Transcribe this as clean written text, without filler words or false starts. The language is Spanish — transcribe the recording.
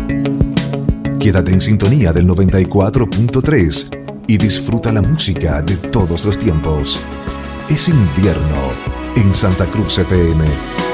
Quédate en sintonía del 94.3 y disfruta la música de todos los tiempos. Es invierno en Santa Cruz FM.